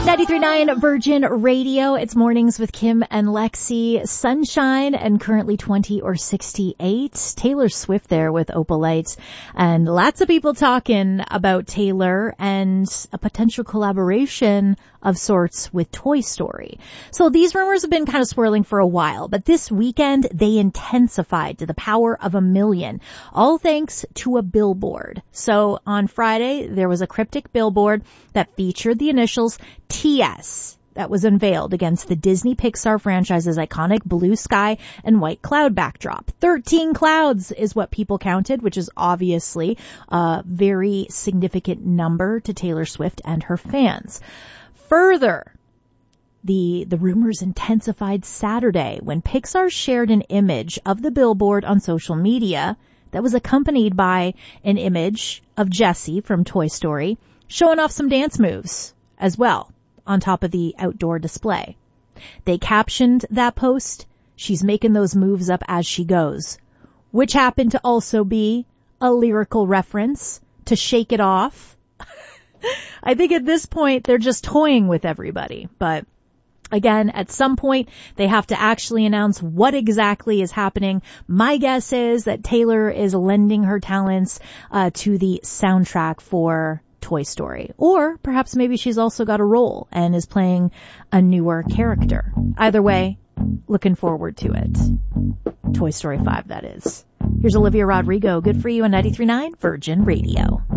93.9 Virgin Radio. It's Mornings with Kim and Lexi. Sunshine and currently 20 or 68. Taylor Swift there with Opalite. And lots of people talking about Taylor and a potential collaboration of sorts with Toy Story. So these rumors have been kind of swirling for a while, but this weekend they intensified to the power of 1 million, all thanks to a billboard. So on Friday, there was a cryptic billboard that featured the initials TS that was unveiled against the Disney Pixar franchise's iconic blue sky and white cloud backdrop. 13 clouds is what people counted, which is obviously a very significant number to Taylor Swift and her fans. Further, the rumors intensified Saturday when Pixar shared an image of the billboard on social media that was accompanied by an image of Jessie from Toy Story showing off some dance moves as well on top of the outdoor display. They captioned that post, "She's making those moves up as she goes," which happened to also be a lyrical reference to Shake It Off. I think at this point they're just toying with everybody, but again, at some point they have to actually announce what exactly is happening. My guess is that Taylor is lending her talents to the soundtrack for Toy Story. Or perhaps maybe she's also got a role and is playing a newer character. Either way, looking forward to it. Toy Story 5, that is. Here's Olivia Rodrigo. Good for you on 93.9 Virgin Radio.